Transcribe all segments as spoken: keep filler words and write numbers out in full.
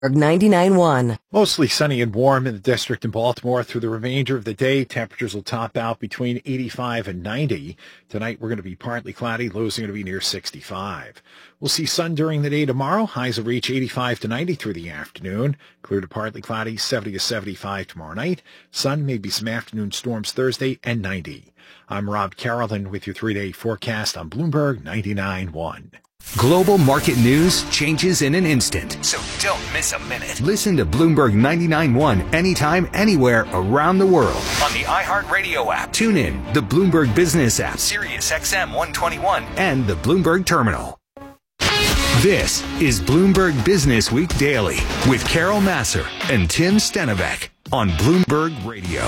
ninety-nine point one. Mostly sunny and warm in the district in Baltimore through the remainder of the day. Temperatures will top out between eighty-five and ninety. Tonight, we're going to be partly cloudy. Lows are going to be near sixty-five. We'll see sun during the day tomorrow. Highs will reach eighty-five to ninety through the afternoon. Clear to partly cloudy, seventy to seventy-five tomorrow night. Sun, maybe some afternoon storms Thursday, and ninety. I'm Rob Carrollton with your three-day forecast on Bloomberg ninety-nine point one. Global market news changes in an instant, so don't miss a minute. Listen to Bloomberg ninety-nine point one anytime, anywhere around the world on the iHeartRadio app. Tune in, the Bloomberg Business app, Sirius X M one twenty-one, and the Bloomberg Terminal. This is Bloomberg Business Week Daily with Carol Massar and Tim Stenovec on Bloomberg Radio.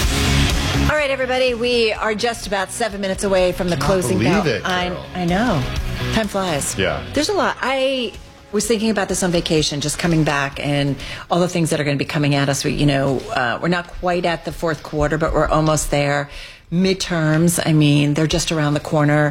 All right, everybody, we are just about seven minutes away from the closing bell. It, I, I know. Time flies. Yeah. There's a lot. I was thinking about this on vacation, just coming back and all the things that are going to be coming at us. We, you know, uh, we're not quite at the fourth quarter, but we're almost there. Midterms, I mean, they're just around the corner.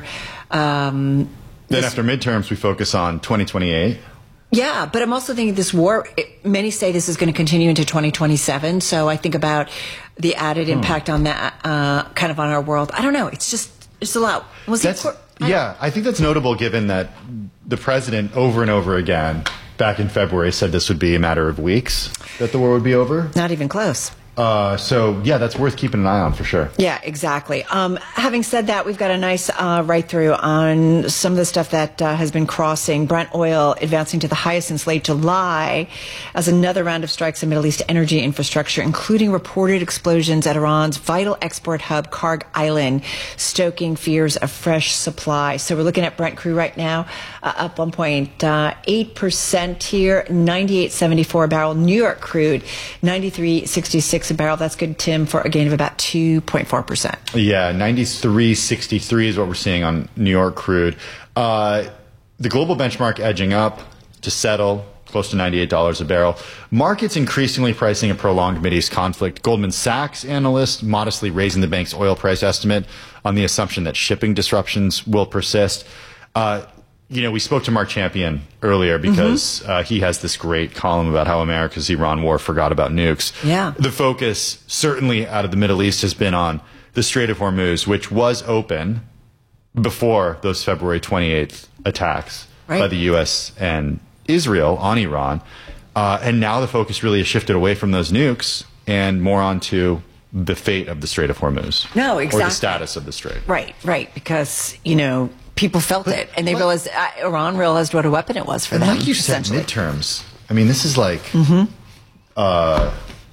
Um, then this, after midterms, we focus on twenty twenty-eight. Yeah, but I'm also thinking this war, it, many say this is going to continue into twenty twenty-seven. So I think about the added impact hmm. on that, uh, kind of on our world. I don't know. It's just, it's a lot. Was that's, it? I yeah, I think that's notable given that the president over and over again back in February said this would be a matter of weeks that the war would be over. Not even close. Uh, so, yeah, that's worth keeping an eye on for sure. Yeah, exactly. Um, having said that, we've got a nice uh, write-through on some of the stuff that uh, has been crossing. Brent oil advancing to the highest since late July as another round of strikes in Middle East energy infrastructure, including reported explosions at Iran's vital export hub, Karg Island, stoking fears of fresh supply. So we're looking at Brent crude right now, uh, up one point eight percent here, ninety-eight seventy-four a barrel. New York crude, ninety-three sixty-six a barrel. That's good, Tim, for a gain of about two point four percent. Yeah, ninety-three sixty-three is what we're seeing on New York crude. Uh, the global benchmark edging up to settle close to ninety-eight dollars a barrel. Markets increasingly pricing a prolonged Mideast conflict. Goldman Sachs analysts modestly raising the bank's oil price estimate on the assumption that shipping disruptions will persist. Uh, You know, we spoke to Mark Champion earlier because mm-hmm. uh, he has this great column about how America's Iran war forgot about nukes. Yeah. The focus, certainly out of the Middle East, has been on the Strait of Hormuz, which was open before those February twenty-eighth attacks right. by the U S and Israel on Iran. Uh, and now the focus really has shifted away from those nukes and more onto the fate of the Strait of Hormuz. No, exactly. Or the status of the Strait. Right, right. Because, you know, people felt but, it, and they what? realized uh, Iran realized what a weapon it was for and them. Like you said, midterms. I mean, this is like mm-hmm. uh,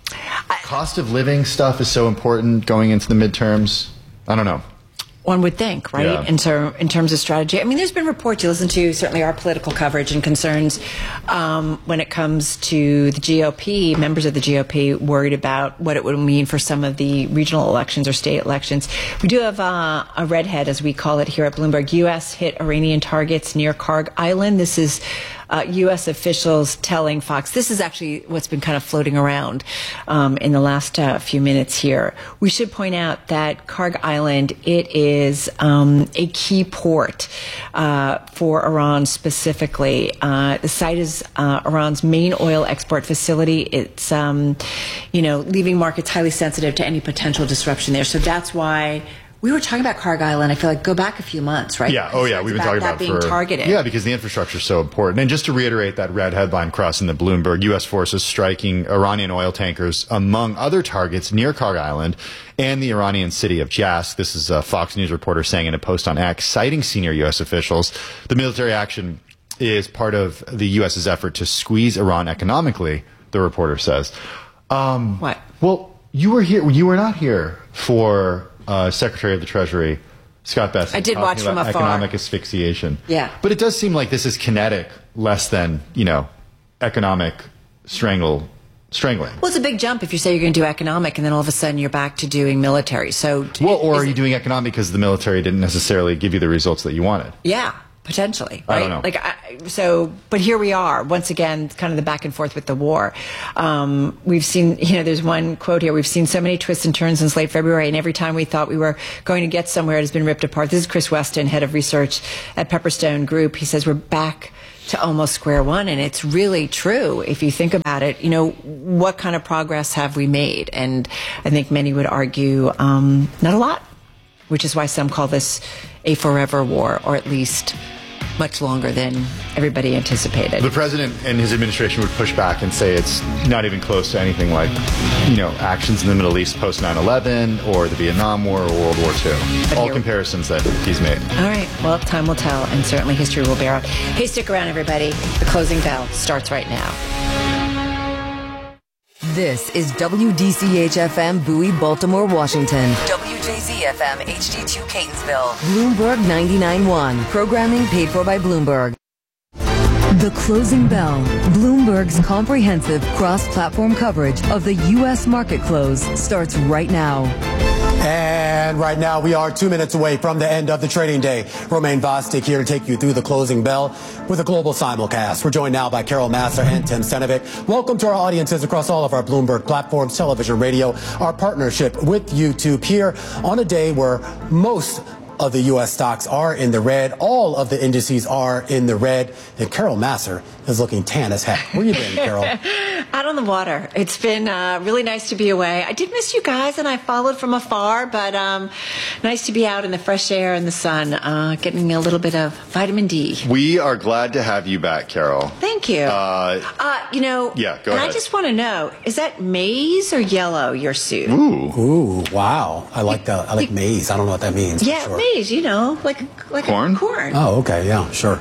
cost of living stuff is so important going into the midterms. I don't know. One would think, right? Yeah. In, ter- in terms of strategy. I mean, there's been reports, you listen to certainly our political coverage and concerns um, when it comes to the G O P, members of the G O P worried about what it would mean for some of the regional elections or state elections. We do have uh, a redhead, as we call it here at Bloomberg. U S hit Iranian targets near Karg Island. This is Uh, U S officials telling Fox, this is actually what's been kind of floating around um, in the last uh, few minutes here. We should point out that Karg Island, it is um, a key port uh, for Iran specifically. Uh, the site is uh, Iran's main oil export facility. It's, um, you know, leaving markets highly sensitive to any potential disruption there. So that's why we were talking about Karg Island. I feel like go back a few months, right? Yeah. Oh, yeah. We've been talking about that being for, targeted. Yeah, because the infrastructure is so important. And just to reiterate that red headline crossing the Bloomberg, U S forces striking Iranian oil tankers among other targets near Karg Island and the Iranian city of Jask. This is a Fox News reporter saying in a post on X, citing senior U S officials. The military action is part of the U S's effort to squeeze Iran economically, the reporter says. Um, what? Well, you were here. You were not here for Uh, Secretary of the Treasury, Scott Bessent. I did watch from afar. Economic asphyxiation. Yeah. But it does seem like this is kinetic less than, you know, economic strangle, strangling. Well, it's a big jump if you say you're going to do economic and then all of a sudden you're back to doing military. So, well, or are you doing economic because the military didn't necessarily give you the results that you wanted? Yeah. Potentially, right? I don't know. Like, I, so, but here we are once again, kind of the back and forth with the war. Um, we've seen, you know, there's one quote here. We've seen so many twists and turns since late February, and every time we thought we were going to get somewhere, it has been ripped apart. This is Chris Weston, head of research at Pepperstone Group. He says we're back to almost square one. And it's really true. If you think about it, you know, what kind of progress have we made? And I think many would argue um, not a lot, which is why some call this a forever war, or at least much longer than everybody anticipated. The president and his administration would push back and say it's not even close to anything like, you know, actions in the Middle East post nine eleven or the Vietnam War or World War Two. But all comparisons that he's made. All right. Well, time will tell, and certainly history will bear out. Hey, stick around, everybody. The closing bell starts right now. This is W D C H F M Bowie, Baltimore, Washington. W J Z F M H D two Catonsville. Bloomberg ninety-nine point one. Programming paid for by Bloomberg. The Closing Bell. Bloomberg's comprehensive cross-platform coverage of the U S market close starts right now. And right now we are two minutes away from the end of the trading day. Romaine Bostic here to take you through the closing bell with a global simulcast. We're joined now by Carol Massar and Tim Stenovic. Welcome to our audiences across all of our Bloomberg platforms, television, radio, our partnership with YouTube here on a day where most of the U S stocks are in the red. All of the indices are in the red. And Carol Massar is looking tan as heck. Where you been, Carol? Out on the water. It's been uh, really nice to be away. I did miss you guys, and I followed from afar, but um, nice to be out in the fresh air and the sun, uh, getting a little bit of vitamin D. We are glad to have you back, Carol. Thank you. Uh, uh, you know, yeah, go and ahead. I just want to know, is that maize or yellow, your suit? Ooh. Ooh, wow. I like the, I like maize. I don't know what that means. Yeah, sure. maize, you know, like, like corn? A corn. Oh, okay, yeah, sure.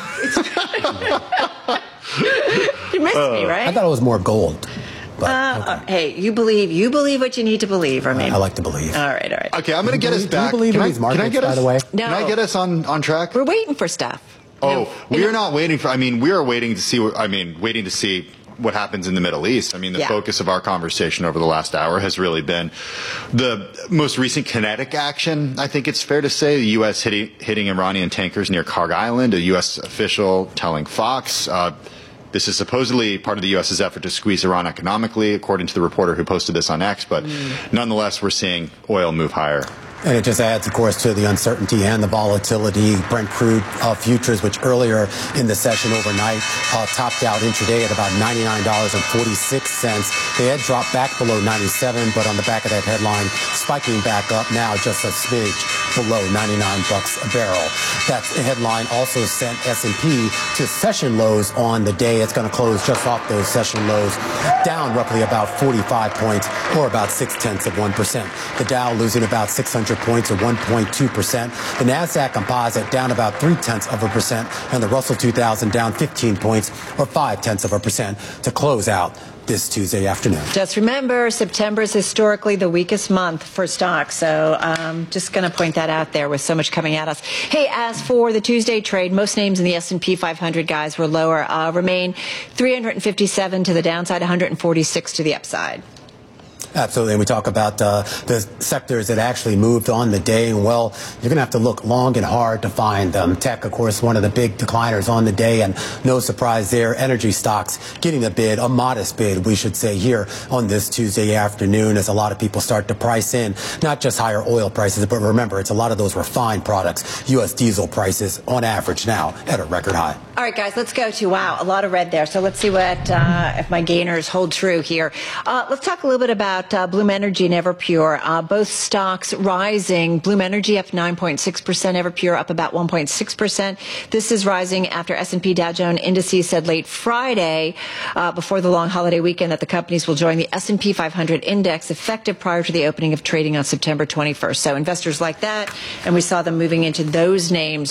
You missed uh, me, right? I thought it was more gold. But, uh, okay. Hey, you believe you believe what you need to believe, or maybe. I like to believe. All right, all right. Okay, I'm going to get believe, us back. Do you believe can in I, these markets, can I get by us, the way? No. Can I get us on, on track? We're waiting for stuff. Oh, no. we are not waiting for. I mean, we are waiting to see. What, I mean, waiting to see what happens in the Middle East. I mean, the yeah. focus of our conversation over the last hour has really been the most recent kinetic action. I think it's fair to say the U S hitting, hitting Iranian tankers near Kharg Island, a U S official telling Fox. Uh, this is supposedly part of the U S's effort to squeeze Iran economically, according to the reporter who posted this on X. But mm. nonetheless, we're seeing oil move higher. And it just adds, of course, to the uncertainty and the volatility. Brent crude uh, futures, which earlier in the session overnight uh, topped out intraday at about ninety-nine dollars and forty-six cents. They had dropped back below ninety-seven, but on the back of that headline, spiking back up now just a smidge below ninety-nine bucks a barrel. That headline also sent S and P to session lows on the day. It's going to close just off those session lows, down roughly about forty-five points, or about six tenths of one percent. The Dow losing about six hundred points, or one point two percent. The NASDAQ Composite down about three tenths of a percent, and the Russell two thousand down fifteen points, or five tenths of a percent, to close out this Tuesday afternoon. Just remember, September is historically the weakest month for stocks, so um, just going to point that out there with so much coming at us. Hey, as for the Tuesday trade, most names in the S and P five hundred, guys, were lower. Uh, remain three hundred fifty-seven to the downside, one hundred forty-six to the upside. Absolutely. And we talk about uh, the sectors that actually moved on the day. And, well, you're going to have to look long and hard to find them. Tech, of course, one of the big decliners on the day. And no surprise there, energy stocks getting a bid, a modest bid, we should say, here on this Tuesday afternoon, as a lot of people start to price in not just higher oil prices, but remember, it's a lot of those refined products. U S diesel prices on average now at a record high. All right, guys, let's go to, wow, a lot of red there. So let's see what, uh, if my gainers hold true here. Uh, let's talk a little bit about Uh, Bloom Energy and Everpure, uh, both stocks rising. Bloom Energy up nine point six percent, Everpure up about one point six percent. This is rising after S and P Dow Jones Indices said late Friday, uh, before the long holiday weekend, that the companies will join the S and P five hundred index effective prior to the opening of trading on September twenty-first. So investors like that, and we saw them moving into those names.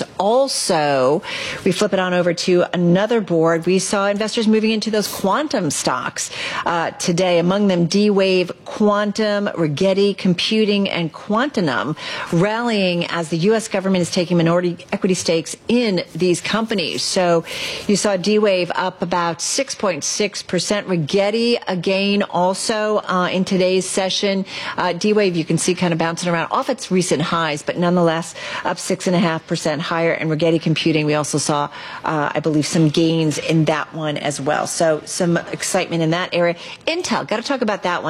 Also, we flip it on over to another board. We saw investors moving into those quantum stocks uh, today, among them D-Wave, Quantum, Rigetti Computing, and Quantinum, rallying as the U S government is taking minority equity stakes in these companies. So you saw D-Wave up about six point six percent. Rigetti, again, also uh, in today's session. Uh, D-Wave, you can see kind of bouncing around off its recent highs, but nonetheless up six point five percent higher. And Rigetti Computing, we also saw, uh, I believe, some gains in that one as well. So some excitement in that area. Intel, got to talk about that one. I believe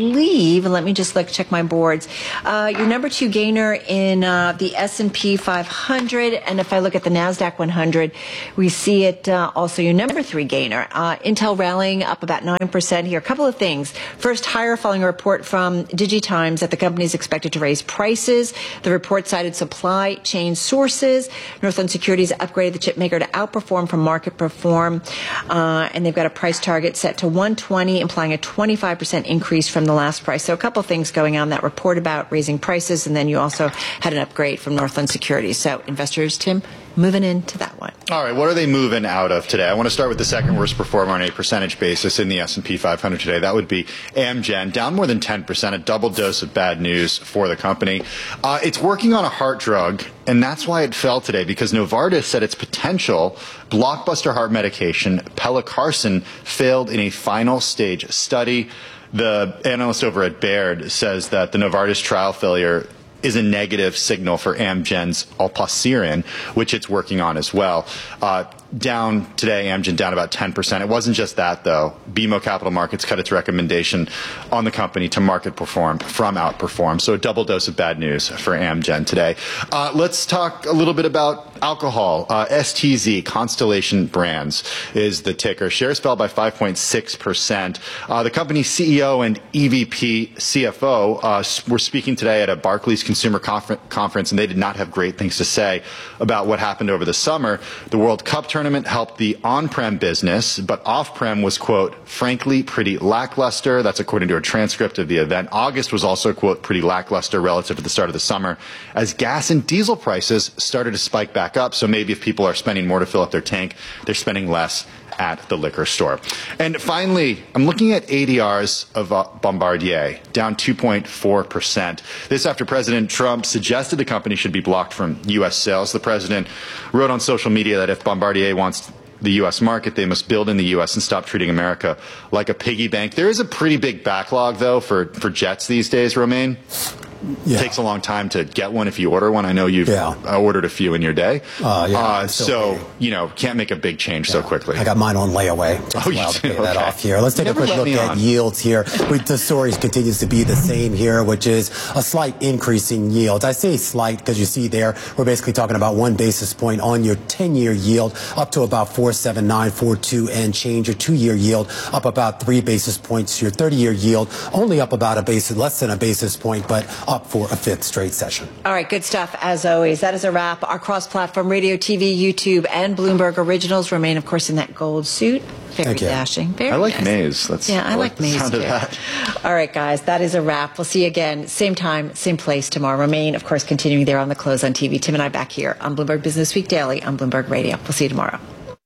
believe, let me just like check my boards, uh, your number two gainer in uh, the S and P five hundred, and if I look at the NASDAQ one hundred, we see it uh, also your number three gainer. Uh, Intel rallying up about nine percent here. A couple of things. First, higher following a report from DigiTimes that the company is expected to raise prices. The report cited supply chain sources. Northland Securities upgraded the chip maker to outperform from market perform, uh, and they've got a price target set to one twenty, implying a twenty-five percent increase from the last price. So a couple of things going on. That report about raising prices, and then you also had an upgrade from Northland Securities. So investors, Tim, moving into that one. All right, what are they moving out of today? I want to start with the second worst performer on a percentage basis in the S and P five hundred today. That would be Amgen, down more than ten percent, a double dose of bad news for the company. Uh, it's working on a heart drug, and that's why it fell today, because Novartis said its potential blockbuster heart medication, pelacarsen, failed in a final stage study. The analyst over at Baird says that the Novartis trial failure is a negative signal for Amgen's olpasiran, which it's working on as well. Uh, down today, Amgen down about ten percent. It wasn't just that, though. B M O Capital Markets cut its recommendation on the company to market perform from outperform. So a double dose of bad news for Amgen today. Uh, let's talk a little bit about alcohol. Uh, S T Z, Constellation Brands, is the ticker. Shares fell by five point six percent. Uh, the company's C E O and E V P C F O uh, were speaking today at a Barclays Consumer Confer- Conference, and they did not have great things to say about what happened over the summer. The World Cup tournament helped the on-prem business, but off-prem was, quote, frankly, pretty lackluster. That's according to a transcript of the event. August was also, quote, pretty lackluster relative to the start of the summer, as gas and diesel prices started to spike back up. So maybe if people are spending more to fill up their tank, they're spending less at the liquor store. And finally, I'm looking at A D Rs of uh, Bombardier, down two point four percent. This after President Trump suggested the company should be blocked from U S sales. The president wrote on social media that if Bombardier wants the U S market, they must build in the U S and stop treating America like a piggy bank. There is a pretty big backlog, though, for, for jets these days, Romaine. Yeah. It takes a long time to get one if you order one. I know you've yeah. ordered a few in your day. Uh, yeah, uh, so, okay. you know, can't make a big change yeah. so quickly. I got mine on layaway. Just oh, you do? Okay. That off here. Let's take Never a quick look at on. yields here. We, the story continues to be the same here, which is a slight increase in yields. I say slight because you see there, we're basically talking about one basis point on your ten-year yield up to about four seven nine, four two and change. Your two-year yield up about three basis points. Your thirty-year yield only up about a basis, less than a basis point, but up for a fifth straight session. All right, good stuff as always. That is a wrap. Our cross-platform radio, T V, YouTube, and Bloomberg Originals remain, of course, in that gold suit. Very dashing. Very I like nice. Maze. That's, yeah, I, I like, like Maze too. That. All right, guys, that is a wrap. We'll see you again, same time, same place tomorrow. Remain, of course, continuing there on the close on T V. Tim and I back here on Bloomberg Business Week Daily on Bloomberg Radio. We'll see you tomorrow.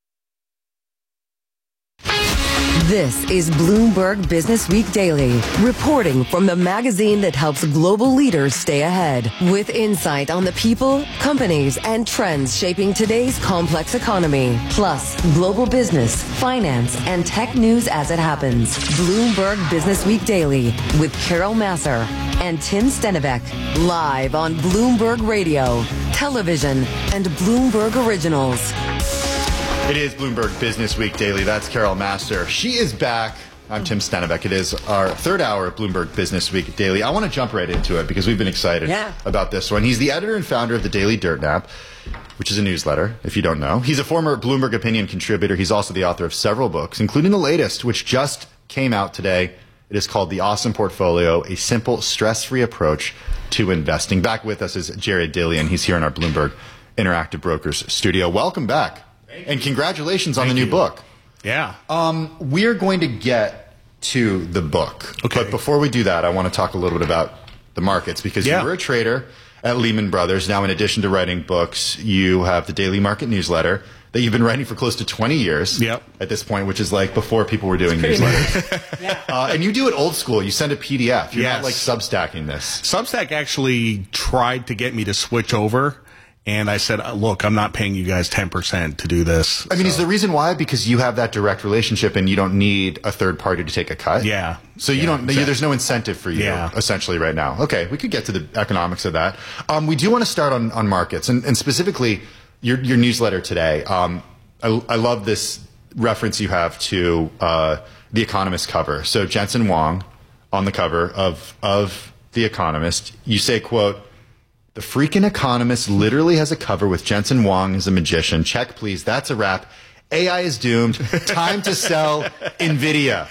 This is Bloomberg Business Week Daily, reporting from the magazine that helps global leaders stay ahead, with insight on the people, companies, and trends shaping today's complex economy, plus global business, finance, and tech news as it happens. Bloomberg Business Week Daily with Carol Massar and Tim Stenivek, live on Bloomberg Radio, television, and Bloomberg Originals. It is Bloomberg Business Week Daily. That's Carol Massar. She is back. I'm Tim Stenivek. It is our third hour of Bloomberg Business Week Daily. I want to jump right into it because we've been excited yeah. about this one. He's the editor and founder of the Daily Dirt Nap, which is a newsletter, if you don't know. He's a former Bloomberg Opinion contributor. He's also the author of several books, including the latest, which just came out today. It is called The Awesome Portfolio, a simple, stress-free approach to investing. Back with us is Jared Dillian. He's here in our Bloomberg Interactive Brokers studio. Welcome back. And congratulations on Thank the new you. book. Yeah. Um, we're going to get to the book. Okay. But before we do that, I want to talk a little bit about the markets, because yeah. you were a trader at Lehman Brothers. Now, in addition to writing books, you have the Daily Market Newsletter that you've been writing for close to twenty years yep. at this point, which is like before people were doing newsletters. yeah. uh, and you do it old school. You send a P D F. You're yes. not like Substacking this. Substack actually tried to get me to switch over. And I said, look, I'm not paying you guys ten percent to do this. I mean, so. is the reason why? Because you have that direct relationship and you don't need a third party to take a cut? Yeah. So you yeah, don't, exactly. there's no incentive for you, yeah. essentially, right now. Okay, we could get to the economics of that. Um, we do want to start on, on markets, and, and specifically your, your newsletter today. Um, I, I love this reference you have to uh, the Economist cover. So Jensen Huang, on the cover of of The Economist. You say, quote, "The freaking Economist literally has a cover with Jensen Huang as a magician. Check, please. That's a wrap. A I is doomed. Time to sell NVIDIA."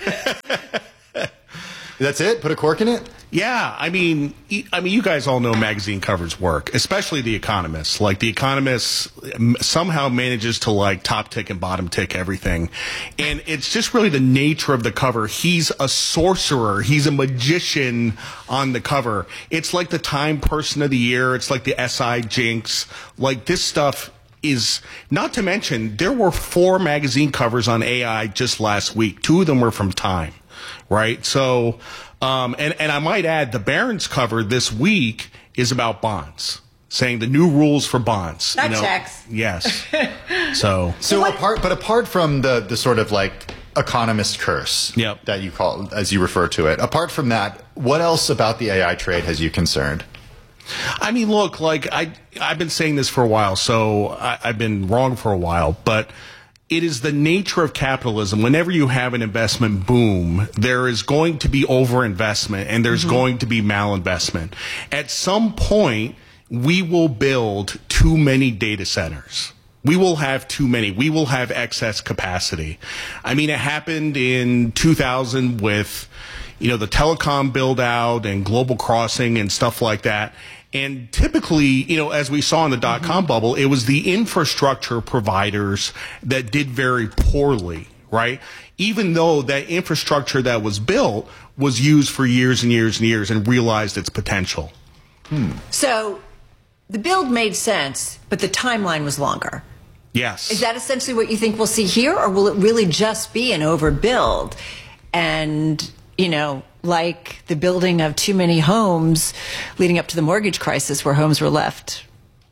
That's it? Put a cork in it? Yeah, I mean, I mean, you guys all know magazine covers work, especially The Economist. Like, The Economist somehow manages to, like, top tick and bottom tick everything. And it's just really the nature of the cover. He's a sorcerer. He's a magician on the cover. It's like the Time Person of the Year. It's like the S I Jinx. Like, this stuff is, not to mention, there were four magazine covers on A I just last week. Two of them were from Time. Right. So, um, and, and I might add the Barron's cover this week is about bonds, saying the new rules for bonds. That you know, checks. Yes. so, So apart, but apart from the, the sort of like economist curse Yep. that you call, as you refer to it, apart from that, what else about the A I trade has you concerned? I mean, look, like I, I've been saying this for a while, so I, I've been wrong for a while, but it is the nature of capitalism. Whenever you have an investment boom, there is going to be overinvestment and there's mm-hmm. going to be malinvestment. At some point, we will build too many data centers. We will have too many. We will have excess capacity. I mean, it happened in two thousand with, you know, the telecom build out and Global Crossing and stuff like that. And typically, you know, as we saw in the dot-com mm-hmm. bubble, it was the infrastructure providers that did very poorly, right? Even though that infrastructure that was built was used for years and years and years and realized its potential. Hmm. So the build made sense, but the timeline was longer. Yes. Is that essentially what you think we'll see here, or will it really just be an overbuild? And, you know, like the building of too many homes leading up to the mortgage crisis where homes were left.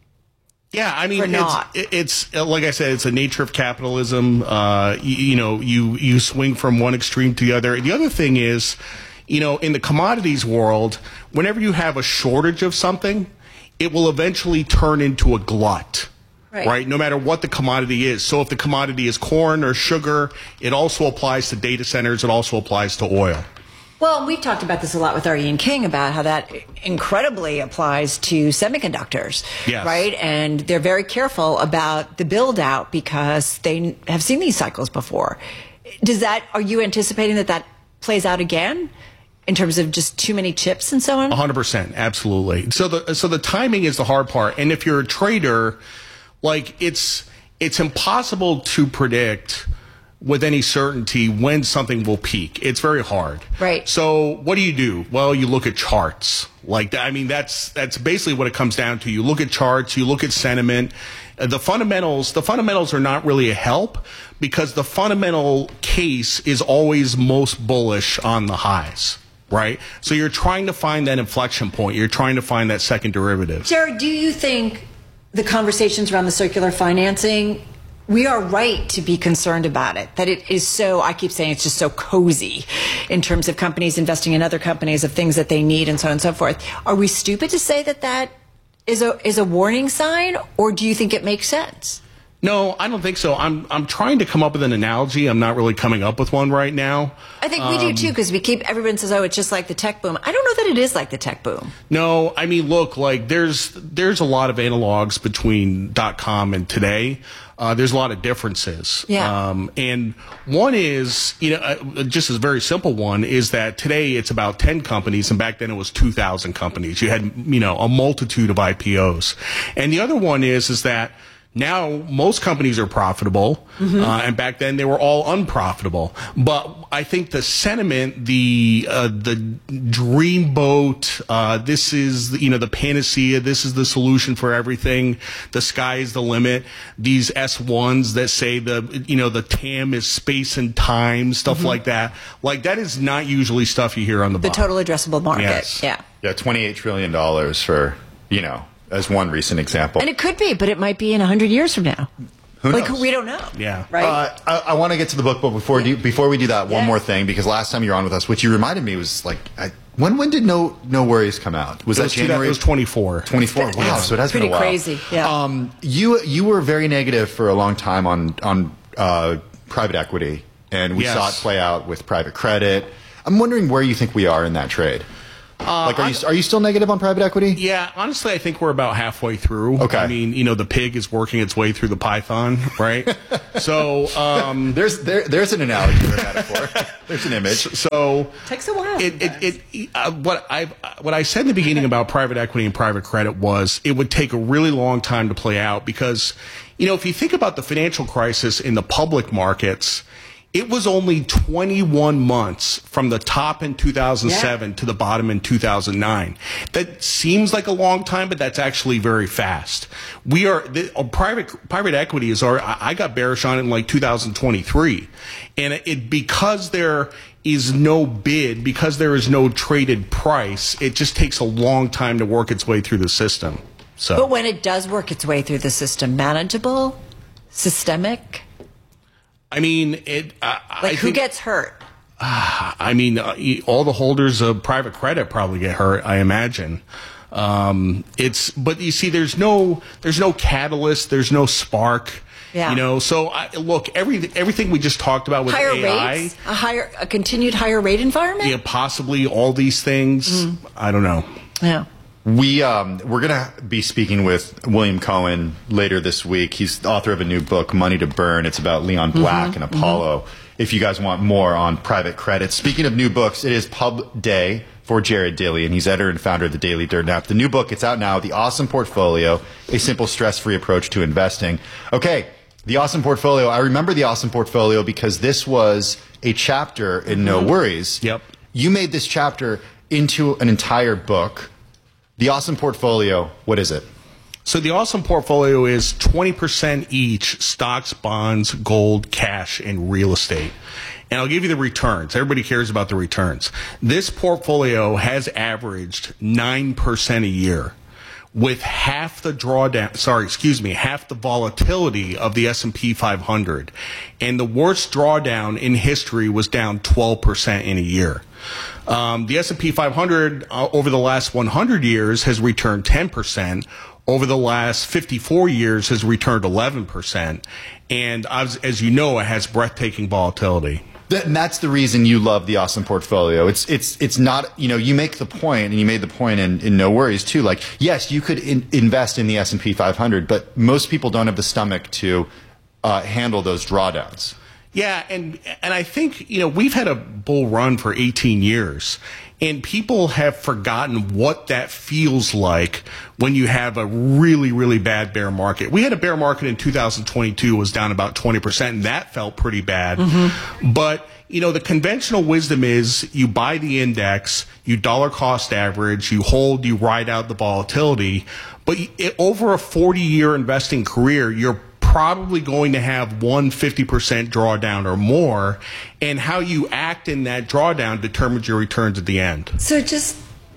Yeah, I mean, or it's, not. it's like I said, it's a nature of capitalism. Uh, you, you know, you, you swing from one extreme to the other. The other thing is, you know, in the commodities world, whenever you have a shortage of something, it will eventually turn into a glut. Right. right, no matter what the commodity is. So if the commodity is corn or sugar, it also applies to data centers. It also applies to oil. Well, we've talked about this a lot with our Ian King about how that incredibly applies to semiconductors, yes. right? And they're very careful about the build out because they have seen these cycles before. Does that, are you anticipating that that plays out again in terms of just too many chips and so on? one hundred percent, absolutely. So the so the timing is the hard part. And if you're a trader, like it's it's impossible to predict with any certainty when something will peak. It's very hard. Right. So what do you do? Well, you look at charts. Like, I mean, that's that's basically what it comes down to. You look at charts, you look at sentiment. Uh, the fundamentals, the fundamentals are not really a help because the fundamental case is always most bullish on the highs. Right? So you're trying to find that inflection point. You're trying to find that second derivative. Jared, do you think the conversations around the circular financing, we are right to be concerned about it, that it is so, I keep saying it's just so cozy in terms of companies investing in other companies of things that they need and so on and so forth. Are we stupid to say that that is a, is a warning sign, or do you think it makes sense? No, I don't think so. I'm I'm trying to come up with an analogy. I'm not really coming up with one right now. I think we um, do too, because we keep, everyone says, oh, it's just like the tech boom. I don't know that it is like the tech boom. No, I mean, look, like there's there's a lot of analogs between dot-com and today. Uh, there's a lot of differences. Yeah. Um, and one is, you know, uh, just a very simple one is that today it's about ten companies, and back then it was two thousand companies. You had, you know, a multitude of I P Os. And the other one is, is that now most companies are profitable, mm-hmm. uh, and back then they were all unprofitable. But I think the sentiment, the uh, the dreamboat, uh, this is, you know, the panacea, this is the solution for everything, the sky is the limit, these S ones that say the, you know, the T A M is space and time, stuff mm-hmm. like that. Like, that is not usually stuff you hear on the The bottom. total addressable market. Yes. Yeah. Yeah, twenty-eight trillion dollars for, you know, as one recent example. And it could be, but it might be in one hundred years from now. Who like, knows? we don't know. Yeah. Right? Uh, I, I want to get to the book, but before, yeah. do, before we do that, one yeah. more thing, because last time you were on with us, what you reminded me was like, I, when when did No No Worries come out? Was it that was January? It was twenty-four. twenty-four. Wow. Yeah. So it has Pretty been a while. crazy. Yeah. Um, you you were very negative for a long time on on uh, private equity, and we Yes. saw it play out with private credit. I'm wondering where you think we are in that trade. Uh, like, are you, are you still negative on private equity? Yeah, honestly, I think we're about halfway through. Okay. I mean, you know, the pig is working its way through the python, right? so um, there's there, there's an analogy or a metaphor. There's an image. So takes a while. It, it, it, uh, what I what I said in the beginning about private equity and private credit was it would take a really long time to play out because, you know, if you think about the financial crisis in the public markets. It was only twenty-one months from the top in two thousand seven yeah. to the bottom in two thousand nine. That seems like a long time, but that's actually very fast. We are the, uh, private private equity is our. I got bearish on it in like two thousand twenty-three, and it, it because there is no bid, because there is no traded price. It just takes a long time to work its way through the system. So, but when it does work its way through the system, manageable, systemic. I mean, it. Uh, like I who think, gets hurt? Uh, I mean, uh, all the holders of private credit probably get hurt. I imagine. Um, it's, but you see, there's no, there's no catalyst. There's no spark. Yeah. You know. So I, look, every everything we just talked about with higher A I, rates, a higher, a continued higher rate environment. Yeah, possibly all these things. Mm. I don't know. Yeah. We um, we're gonna be speaking with William Cohen later this week. He's the author of a new book, Money to Burn. It's about Leon Black mm-hmm. and Apollo. Mm-hmm. If you guys want more on private credit, speaking of new books, it is Pub Day for Jared Dilly, and he's editor and founder of the Daily Dirt Nap. The new book, it's out now, The Awesome Portfolio: A Simple Stress-Free Approach to Investing. Okay, The Awesome Portfolio. I remember The Awesome Portfolio because this was a chapter in No Worries. Yep. You made this chapter into an entire book. The Awesome Portfolio, what is it? So the Awesome Portfolio is twenty percent each stocks, bonds, gold, cash, and real estate. And I'll give you the returns. Everybody cares about the returns. This portfolio has averaged nine percent a year with half the drawdown, sorry, excuse me, half the volatility of the S and P five hundred. And the worst drawdown in history was down twelve percent in a year. Um, the S and P five hundred uh, over the last one hundred years has returned ten percent. Over the last fifty-four years has returned eleven percent. And as, as you know, it has breathtaking volatility. That, and that's the reason you love the Awesome Portfolio. It's it's it's not, you know, you make the point, and you made the point in, in No Worries too. Like, yes, you could in, invest in the S and P five hundred, but most people don't have the stomach to uh, handle those drawdowns. Yeah, and and I think, you know, we've had a bull run for eighteen years, and people have forgotten what that feels like when you have a really, really bad bear market. We had a bear market in two thousand twenty-two, was down about twenty percent, and that felt pretty bad. Mm-hmm. But, you know, the conventional wisdom is you buy the index, you dollar cost average, you hold, you ride out the volatility. But it, over a forty-year investing career, you're probably going to have one fifty percent drawdown or more, and how you act in that drawdown determines your returns at the end. So just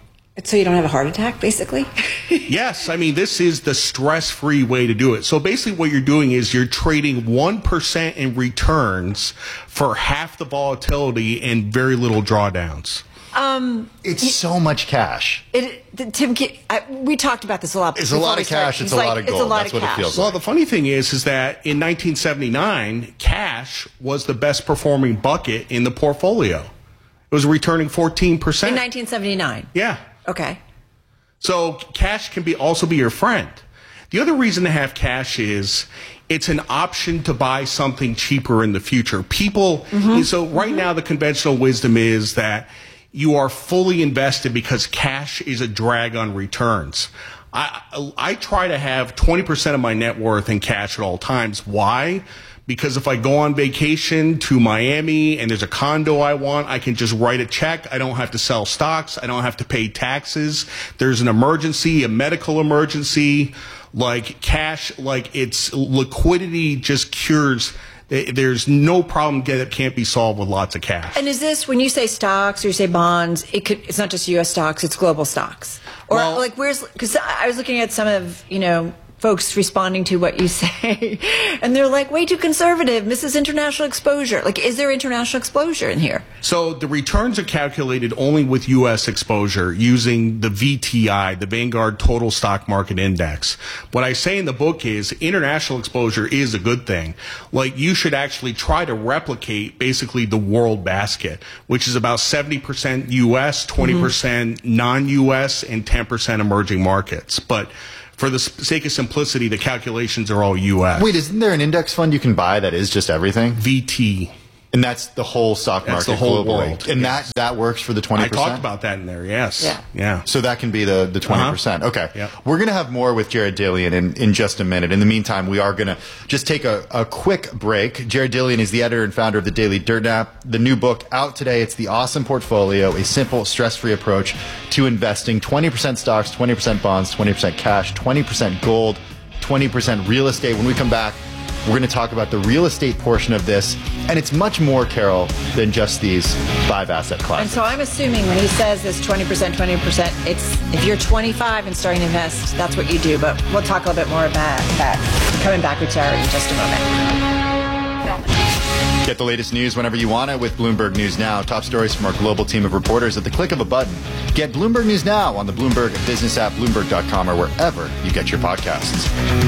so you don't have a heart attack, basically? Yes, I mean, this is the stress-free way to do it. So basically what you're doing is you're trading one percent in returns for half the volatility and very little drawdowns. Um, it's so much cash. It, Tim, I, we talked about this a lot. It's a lot of cash. It's a lot of gold. That's what it feels like. Well, the funny thing is, is that in nineteen seventy-nine, cash was the best performing bucket in the portfolio. It was returning fourteen percent. In nineteen seventy-nine? Yeah. Okay. So cash can be also be your friend. The other reason to have cash is it's an option to buy something cheaper in the future. People, mm-hmm. so right mm-hmm. now the conventional wisdom is that you are fully invested because cash is a drag on returns. I, I try to have twenty percent of my net worth in cash at all times. Why? Because if I go on vacation to Miami and there's a condo I want, I can just write a check. I don't have to sell stocks. I don't have to pay taxes. There's an emergency, a medical emergency, like cash, like it's liquidity just cures. There's no problem that can't be solved with lots of cash. And is this, when you say stocks or you say bonds, it could, it's not just U S stocks, it's global stocks? Or well, like where's, because I was looking at some of, you know, folks responding to what you say, and they're like, way too conservative, misses international exposure. Like, is there international exposure in here? So the returns are calculated only with U S exposure using the V T I, the Vanguard Total Stock Market Index. What I say in the book is international exposure is a good thing. Like, you should actually try to replicate basically the world basket, which is about seventy percent U S, twenty percent mm-hmm. non-U S, and ten percent emerging markets. But for the sake of simplicity, the calculations are all U S. Wait, isn't there an index fund you can buy that is just everything? V T. And that's the whole stock market that's the whole globally. world. And yes. that, that works for the twenty percent? I talked about that in there, yes. Yeah. yeah. So that can be the, the twenty percent. Uh-huh. Okay. Yep. We're going to have more with Jared Dillian in, in just a minute. In the meantime, we are going to just take a, a quick break. Jared Dillian is the editor and founder of the Daily Dirt Nap. The new book out today. It's The Awesome Portfolio, a simple, stress-free approach to investing. twenty percent stocks, twenty percent bonds, twenty percent cash, twenty percent gold, twenty percent real estate. When we come back, we're going to talk about the real estate portion of this, and it's much more, Carol, than just these five asset classes. And so I'm assuming when he says this twenty percent, twenty percent, it's if you're twenty-five and starting to invest, that's what you do. But we'll talk a little bit more about that coming back with Jared in just a moment. Get the latest news whenever you want it with Bloomberg News Now. Top stories from our global team of reporters at the click of a button. Get Bloomberg News Now on the Bloomberg Business app, Bloomberg dot com, or wherever you get your podcasts.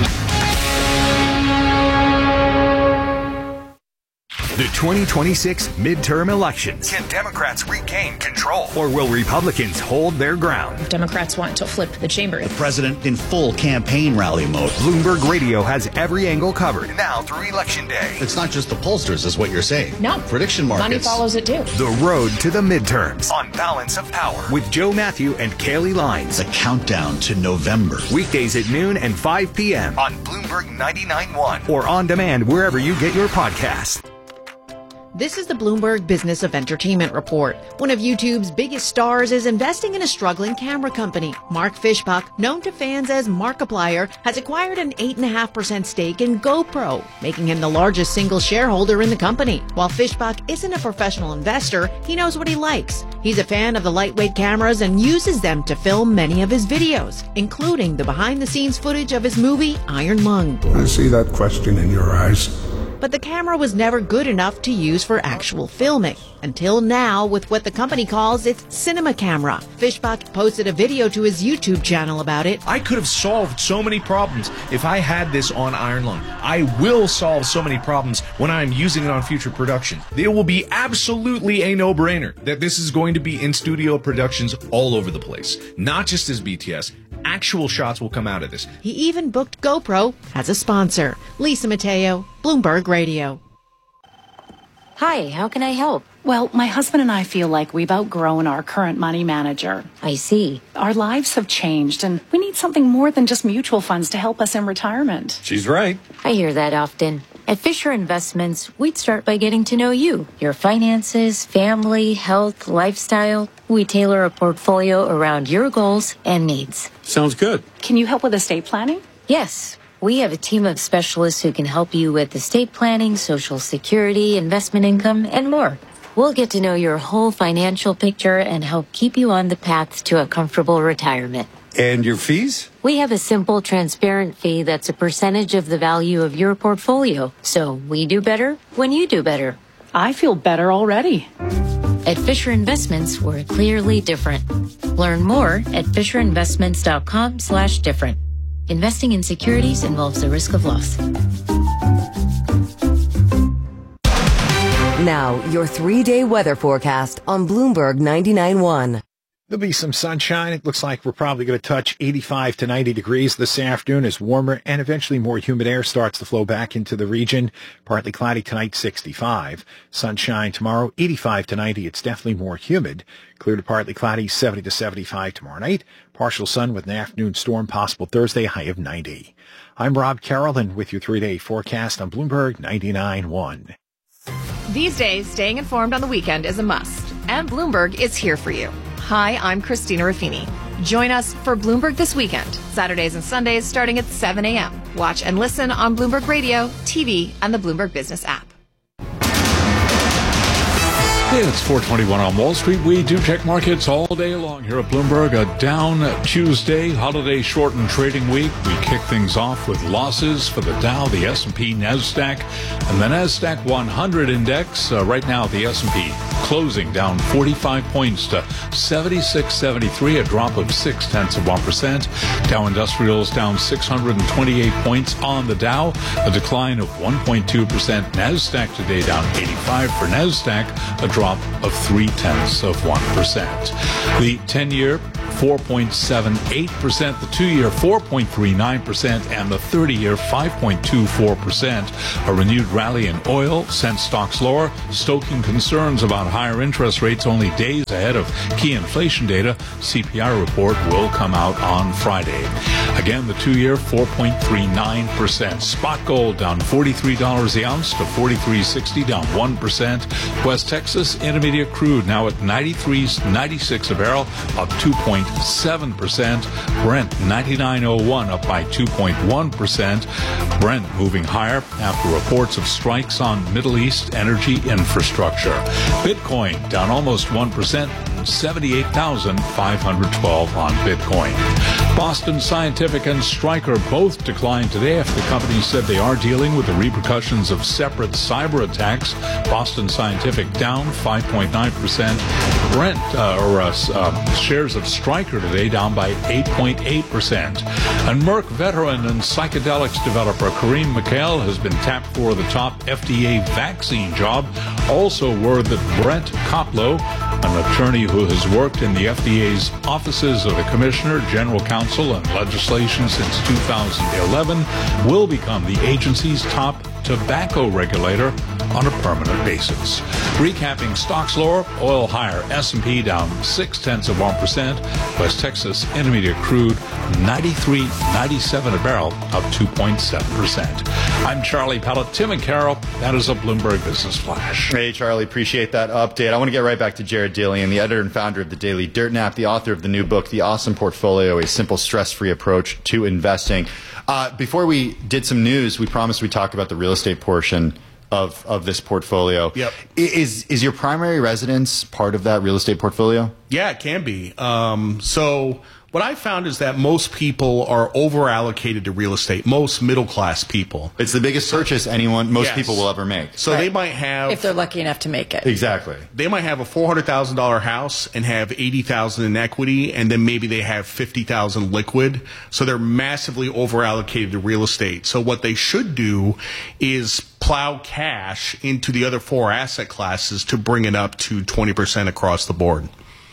The twenty twenty-six midterm elections. Can Democrats regain control? Or will Republicans hold their ground? Democrats want to flip the chamber. The president in full campaign rally mode. Bloomberg Radio has every angle covered. Now through Election Day. It's not just the pollsters, is what you're saying. No. Prediction markets. Money follows it too. The road to the midterms. On Balance of Power. With Joe Matthew and Kaylee Lines. The countdown to November. Weekdays at noon and five p.m. On Bloomberg ninety-nine point one. Or on demand wherever you get your podcasts. This is the Bloomberg Business of Entertainment Report. One of YouTube's biggest stars is investing in a struggling camera company. Mark Fishbach, known to fans as Markiplier, has acquired an eight point five percent stake in GoPro, making him the largest single shareholder in the company. While Fishbach isn't a professional investor, he knows what he likes. He's a fan of the lightweight cameras and uses them to film many of his videos, including the behind-the-scenes footage of his movie Iron Lung. I see that question in your eyes. But the camera was never good enough to use for actual filming. Until now, with what the company calls its cinema camera. Fishbach posted a video to his YouTube channel about it. I could have solved so many problems if I had this on Iron Lung. I will solve so many problems when I'm using it on future production. It will be absolutely a no-brainer that this is going to be in studio productions all over the place. Not just as B T S. Actual shots will come out of this. He even booked GoPro as a sponsor. Lisa Mateo, Bloomberg Radio. Hi, how can I help? Well, my husband and I feel like we've outgrown our current money manager. I see. Our lives have changed, and we need something more than just mutual funds to help us in retirement. She's right. I hear that often. At Fisher Investments, we'd start by getting to know you, your finances, family, health, lifestyle. We tailor a portfolio around your goals and needs. Sounds good. Can you help with estate planning? Yes. We have a team of specialists who can help you with estate planning, Social Security, investment income, and more. We'll get to know your whole financial picture and help keep you on the path to a comfortable retirement. And your fees? We have a simple, transparent fee that's a percentage of the value of your portfolio. So we do better when you do better. I feel better already. At Fisher Investments, we're clearly different. Learn more at FisherInvestments.com slash different. Investing in securities involves the risk of loss. Now, your three-day weather forecast on Bloomberg ninety-nine point one. There'll be some sunshine. It looks like we're probably going to touch eighty-five to ninety degrees this afternoon as warmer and eventually more humid air starts to flow back into the region. Partly cloudy tonight, sixty-five. Sunshine tomorrow, eighty-five to ninety. It's definitely more humid. Clear to partly cloudy, seventy to seventy-five tomorrow night. Partial sun with an afternoon storm possible Thursday, high of ninety. I'm Rob Carroll, and with your three-day forecast on Bloomberg ninety-nine point one. These days, staying informed on the weekend is a must, and Bloomberg is here for you. Hi, I'm Christina Ruffini. Join us for Bloomberg This Weekend, Saturdays and Sundays starting at seven a.m. Watch and listen on Bloomberg Radio, T V, and the Bloomberg Business app. It's four twenty-one on Wall Street. We do check markets all day long here at Bloomberg. A down Tuesday, holiday shortened trading week. We kick things off with losses for the Dow, the S and P, NASDAQ, and the NASDAQ one hundred index. Uh, right now, the S and P closing down forty-five points to seventy-six seventy-three, a drop of six tenths of one percent. Dow Industrials down six hundred twenty-eight points on the Dow, a decline of one point two percent. NASDAQ today down eighty-five for NASDAQ, a drop of three tenths of one percent. The ten-year four point seven eight percent, the two-year four point three nine percent, and the thirty-year five point two four percent. A renewed rally in oil sent stocks lower, stoking concerns about higher interest rates only days ahead of key inflation data. C P I report will come out on Friday. Again, the two-year four point three nine percent. Spot gold down forty-three dollars the ounce to forty-three sixty, down one percent. West Texas Intermediate crude now at ninety-three ninety-six a barrel, up two point seven percent. Brent ninety-nine oh one, up by two point one percent. Brent moving higher after reports of strikes on Middle East energy infrastructure. Bitcoin down almost one percent, seventy-eight thousand five hundred twelve on Bitcoin. Boston Scientific and Stryker both declined today after the companies said they are dealing with the repercussions of separate cyber attacks. Boston Scientific down five point nine percent. Brent, uh, or uh, uh, shares of Stryker today down by eight point eight percent. And Merck veteran and psychedelics developer Kareem Mikhail has been tapped for the top F D A vaccine job. Also word that Brent Koplow, an attorney who has worked in the F D A's offices of the Commissioner, General Counsel, and legislation since two thousand eleven, will become the agency's top tobacco regulator on a permanent basis. Recapping stocks lower, oil higher, S and P down six tenths of one percent. West Texas Intermediate crude ninety-three ninety-seven a barrel, up two point seven percent. I'm Charlie Pellet. Tim and Carol, that is a Bloomberg Business Flash. Hey, Charlie, appreciate that update. I want to get right back to Jared Dillian, the editor and founder of the Daily Dirt Nap, the author of the new book, The Awesome Portfolio, A Simple Stress-Free Approach to Investing. Uh, before we did some news, we promised we'd talk about the real estate portion of, of this portfolio. Yep. Is, is your primary residence part of that real estate portfolio? Yeah, it can be. Um, so what I found is that most people are over allocated to real estate, most middle class people. It's the biggest purchase anyone, most Yes. people will ever make. So Right. they might have, if they're lucky enough to make it. Exactly. they might have a four hundred thousand dollars house and have eighty thousand dollars in equity, and then maybe they have fifty thousand dollars liquid. So they're massively over allocated to real estate. So what they should do is plow cash into the other four asset classes to bring it up to twenty percent across the board.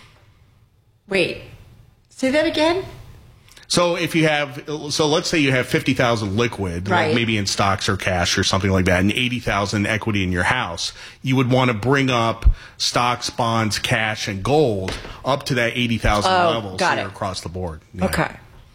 Wait, say that again? So if you have, so let's say you have fifty thousand liquid, Right. like maybe in stocks or cash or something like that, and eighty thousand equity in your house, you would want to bring up stocks, bonds, cash, and gold up to that eighty thousand Oh, level, got so you're it. across the board. Yeah. Okay.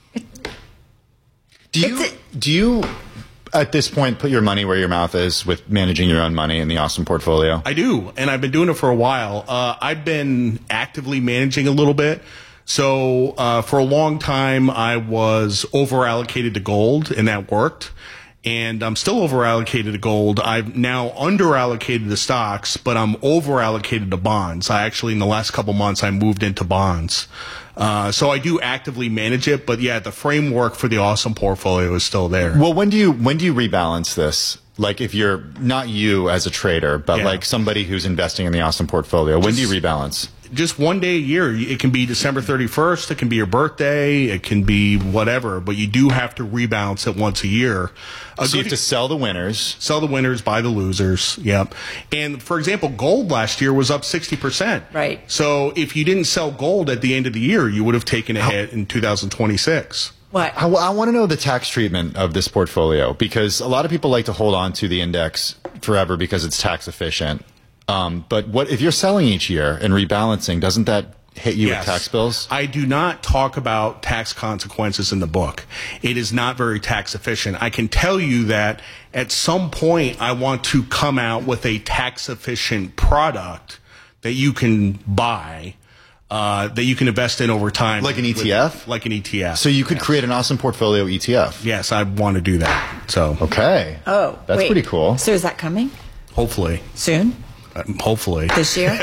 Do you, do you, at this point, put your money where your mouth is with managing your own money in the Awesome Portfolio? I do, and I've been doing it for a while. Uh, I've been actively managing a little bit. So uh, for a long time, I was over allocated to gold, and that worked. And I'm still over allocated to gold. I've now under allocated to stocks, but I'm over allocated to bonds. I actually, in the last couple months, I moved into bonds. Uh, so I do actively manage it, but yeah, the framework for the Awesome Portfolio is still there. Well, when do you when do you rebalance this? Like if you're not you as a trader, but Yeah. like somebody who's investing in the Awesome Portfolio, when do you Just- rebalance? Just one day a year. It can be December thirty-first. It can be your birthday. It can be whatever. But you do have to rebalance it once a year. A So you good- have to sell the winners. Sell the winners, buy the losers. Yep. And for example, gold last year was up sixty percent. Right. So if you didn't sell gold at the end of the year, you would have taken a hit in two thousand twenty-six. What? I, I want to know the tax treatment of this portfolio because a lot of people like to hold on to the index forever because it's tax efficient. Um, but what if you're selling each year and rebalancing? Doesn't that hit you Yes. with tax bills? I do not talk about tax consequences in the book. It is not very tax efficient. I can tell you that at some point I want to come out with a tax efficient product that you can buy, uh, that you can invest in over time. Like an E T F? With, like an E T F. So you could create an Awesome Portfolio E T F. Yes, I want to do that. So Okay. Oh, That's wait. pretty cool. So is that coming hopefully. soon? Um, hopefully. This year?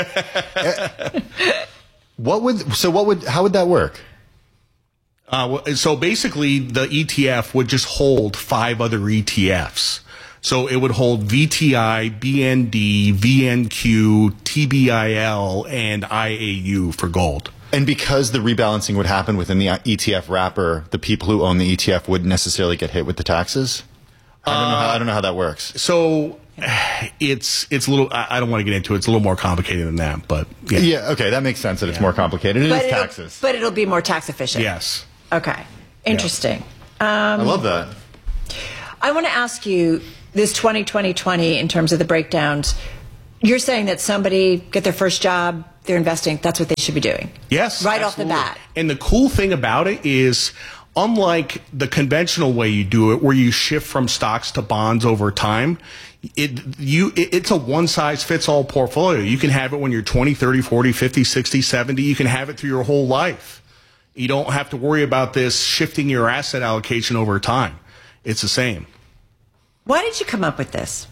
What would so what would how would that work? Uh, so basically, the E T F would just hold five other E T Fs. So it would hold V T I, B N D, V N Q, T B I L, and I A U for gold. And because the rebalancing would happen within the E T F wrapper, the people who own the E T F wouldn't necessarily get hit with the taxes? I don't know how, I don't know how that works. So it's it's a little. I don't want to get into it. It's a little more complicated than that, but yeah. Yeah. Okay, that makes sense. That it's Yeah. more complicated. It But is it'll- taxes. But it'll be more tax efficient. Yes. Okay. Interesting. I Um, love that. I want to ask you this twenty twenty twenty in terms of the breakdowns. You're saying that somebody get their first job, they're investing. That's what they should be doing. Yes. Right absolutely. off the bat. And the cool thing about it is, unlike the conventional way you do it, where you shift from stocks to bonds over time, it you it, it's a one size fits all portfolio. You can have it when you're twenty, thirty, forty, fifty, sixty, seventy. You can have it through your whole life. You don't have to worry about this shifting your asset allocation over time. It's the same. Why did you come up with this?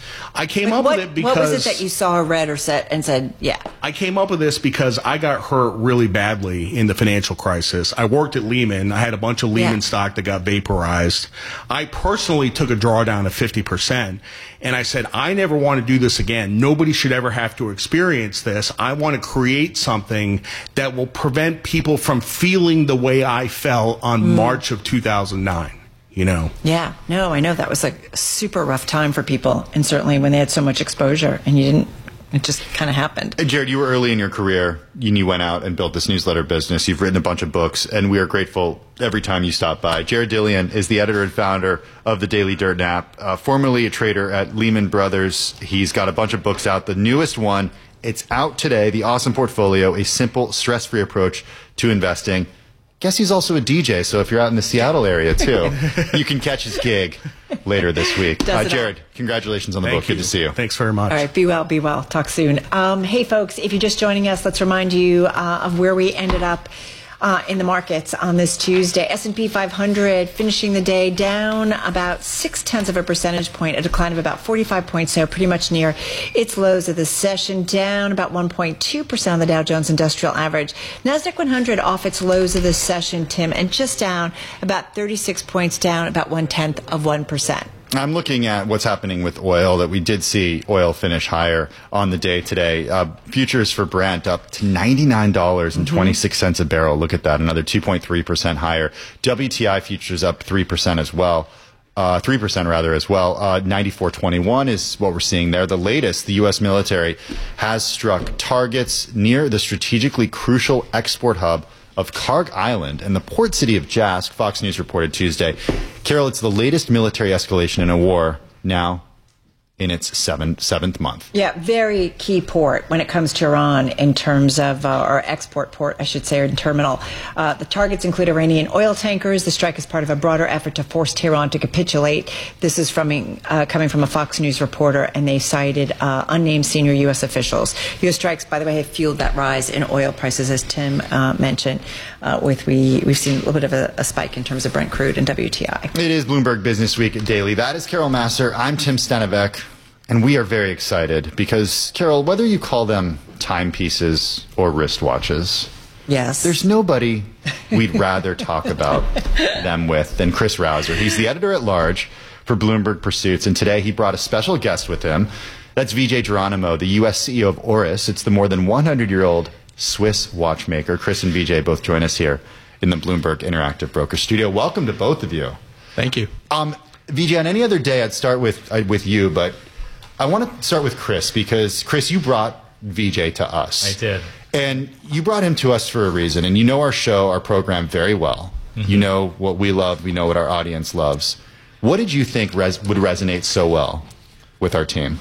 I came Like, up what, with it because what was it that you saw or read or said and said, yeah? I came up with this because I got hurt really badly in the financial crisis. I worked at Lehman. I had a bunch of Lehman Yeah. stock that got vaporized. I personally took a drawdown of fifty percent. And I said, I never want to do this again. Nobody should ever have to experience this. I want to create something that will prevent people from feeling the way I felt on Mm. March of two thousand nine. You know? Yeah, no, I know that was like a super rough time for people, and certainly when they had so much exposure, and you didn't. It just kind of happened. And Jared, you were early in your career. You, you went out and built this newsletter business. You've written a bunch of books, and we are grateful every time you stop by. Jared Dillian is the editor and founder of the Daily Dirt Nap, uh, formerly a trader at Lehman Brothers. He's got a bunch of books out. The newest one, it's out today, The Awesome Portfolio, a simple, stress-free approach to investing. Guess he's also a D J, so if you're out in the Seattle area, too, you can catch his gig later this week. Does Uh, it Jared, congratulations on the Thank book. you. Good to see you. Thanks very much. All right, be well, be well. Talk soon. Um, hey, folks, if you're just joining us, let's remind you uh, of where we ended up uh, in the markets on this Tuesday. S and P five hundred finishing the day down about six tenths of a percentage point, a decline of about forty-five points, so pretty much near its lows of the session, down about one point two percent on the Dow Jones Industrial Average. NASDAQ one hundred off its lows of the session, Tim, and just down about thirty-six points, down about one-tenth of one percent. I'm looking at what's happening with oil, that we did see oil finish higher on the day today. Uh, futures for Brent up to ninety-nine dollars and twenty-six cents a barrel. Look at that, another two point three percent higher. W T I futures up three percent as well. Uh, three percent rather as well. Uh, ninety-four twenty-one is what we're seeing there. The latest, the U S military has struck targets near the strategically crucial export hub of Karg Island and the port city of Jask. Fox News reported Tuesday. Carol, it's the latest military escalation in a war now in its seven, seventh month. Yeah, very key port when it comes to Iran in terms of, uh, or export port, I should say, or terminal. Uh, the targets include Iranian oil tankers. The strike is part of a broader effort to force Tehran to capitulate. This is from, uh, coming from a Fox News reporter, and they cited uh, unnamed senior U S officials. U S strikes, by the way, have fueled that rise in oil prices, as Tim uh, mentioned. Uh, with we, we've seen a little bit of a, a spike in terms of Brent crude and W T I. It is Bloomberg Business Week Daily. That is Carol Massar. I'm Tim Stenevec. And we are very excited because, Carol, whether you call them timepieces or wristwatches, yes, there's nobody we'd rather talk about them with than Chris Rausser. He's the editor-at-large for Bloomberg Pursuits, and today he brought a special guest with him. That's Vijay Geronimo, the U S C E O of Oris. It's the more than one hundred year old Swiss watchmaker. Chris and Vijay both join us here in the Bloomberg Interactive Broker Studio. Welcome to both of you. Thank you. Um, Vijay, on any other day, I'd start with uh, with you, but I want to start with Chris because, Chris, you brought Vijay to us. I did. And you brought him to us for a reason. And you know our show, our program very well. Mm-hmm. You know what we love. We know what our audience loves. What did you think res- would resonate so well with our team?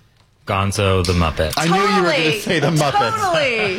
Gonzo the Muppet. I knew you were going to say the Muppet. Totally.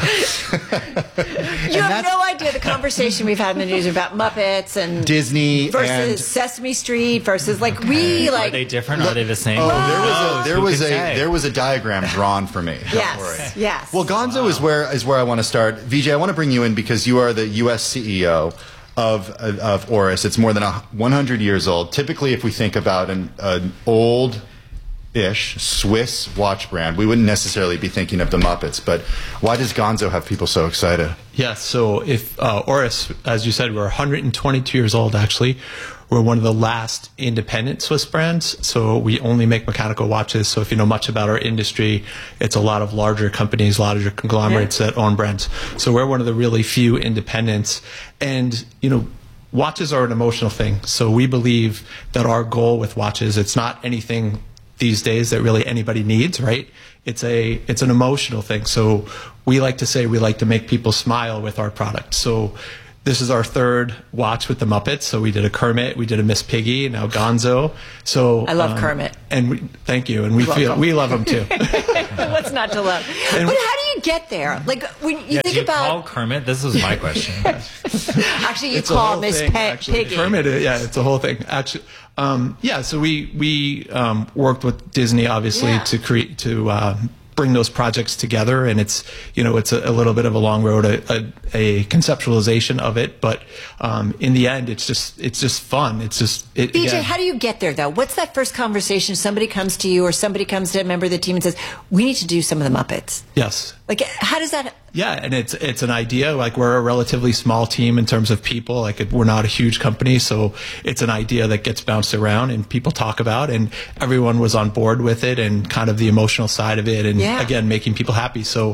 You have no idea the conversation we've had in the news about Muppets and Disney versus and Sesame Street versus like we like. Are they different? Are they the same? Oh, there was a there Who was can a say? there was a diagram drawn for me. Don't Yes, worry. yes. Well, Gonzo is where is where I want to start. Vijay, I want to bring you in because you are the U S C E O of of Oris. It's more than a one hundred years old. Typically, if we think about an, an old ish Swiss watch brand, we wouldn't necessarily be thinking of the Muppets. But why does Gonzo have people so excited? Yes, so if uh, Oris, as you said, we're one hundred twenty-two years old, actually. We're one of the last independent Swiss brands, so we only make mechanical watches. So if you know much about our industry, it's a lot of larger companies, a lot of conglomerates yeah. that own brands. So we're one of the really few independents. And, you know, watches are an emotional thing. So we believe that our goal with watches, it's not anything these days that really anybody needs, right? It's a it's an emotional thing. So we like to say we like to make people smile with our product. So this is our third watch with the Muppets. So we did a Kermit, we did a Miss Piggy, now Gonzo. So I love um, Kermit. And we, thank you. And we You're feel welcome. we love him too. What's not to love? And but how do you get there? Like when you yeah, think do you about call Kermit. This is my question. Actually, you it's call Miss Piggy. Kermit, yeah, it's a whole thing. Actually, um, yeah. So we we um, worked with Disney, obviously, yeah. to create to. Um, bring those projects together, and it's you know it's a, a little bit of a long road, a, a, a conceptualization of it, but um, in the end, it's just it's just fun. It's just it, B J. again, how do you get there though? What's that first conversation? Somebody comes to you, or somebody comes to a member of the team and says, "We need to do some of the Muppets." Yes. Like, how does that? Yeah, and it's it's an idea. Like we're a relatively small team in terms of people. Like we're not a huge company, so it's an idea that gets bounced around and people talk about, and everyone was on board with it, and kind of the emotional side of it, and yeah. again making people happy. So